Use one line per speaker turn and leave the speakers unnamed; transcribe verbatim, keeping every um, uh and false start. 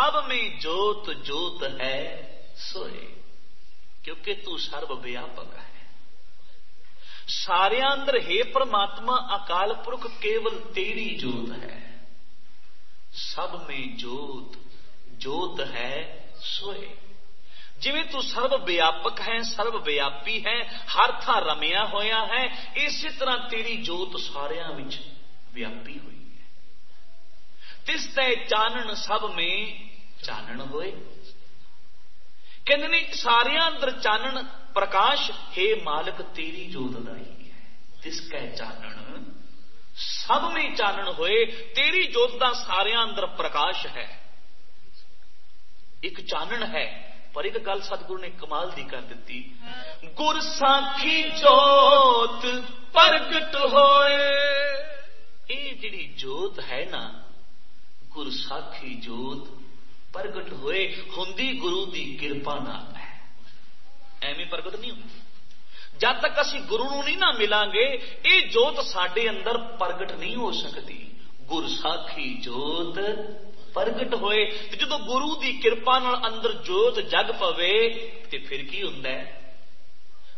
सब में जोत जोत है सोए, क्योंकि तू सर्व व्यापक है। सारे अंदर हे परमात्मा अकाल पुरख केवल तेरी जोत है। सब में जोत जोत है सोए, जिवें तू सर्व व्यापक है, सर्व व्यापी है, हर थां रमिया होया है, इसी तरह तेरी जोत सारियां विच व्यापी हुई है। तिस तै चानण सब में चानण होए, कहते ने सारियां अंदर चानण प्रकाश हे मालिक तेरी जोत दा ही है। तिसकै चानण सब में चानण होए, तेरी जोत दा सारियां अंदर प्रकाश है। एक चानण है, पर एक गल सतगुरु ने कमाल दी कर दी, गुर साखी जोत प्रगट होए। ये जिहड़ी जोत है ना, गुर साखी जोत प्रगट होए, हुंदी गुरु दी किरपा नाल है, एवें प्रगट नहीं हुंदी। जब तक असीं गुरु नूं नहीं ना मिलांगे, ये जोत साडे अंदर प्रगट नहीं हो सकती। गुर साखी जोत प्रगट होए, ते जदों गुरु दी किरपा नाल अंदर जोत जग पवे, ते फिर की हुंदा है?